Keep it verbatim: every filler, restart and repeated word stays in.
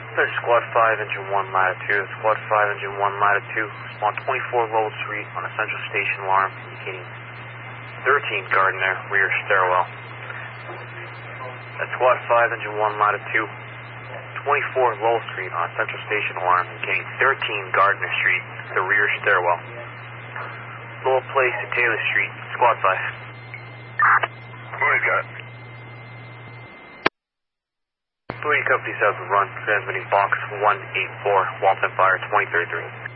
This is Squad five, Engine one, Latitude. Squad five, Engine one, Latitude. Spawn twenty-four Lowell Street on a Central Station alarm indicating thirteen Gardner, rear stairwell. That's Squad five, Engine one, Latitude. twenty-four Lowell Street on a Central Station alarm indicating thirteen Gardner Street, the rear stairwell. Lowell Place to Taylor Street, Squad five. Who we got? Three companies have run, transmitting box one eight four, Walton Fire twenty thirty-three.